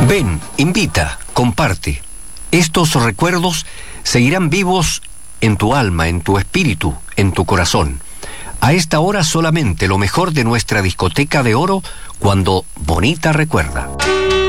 Ven, invita, comparte. Estos recuerdos seguirán vivos en tu alma, en tu espíritu, en tu corazón. A esta hora solamente lo mejor de nuestra discoteca de oro cuando Bonita recuerda.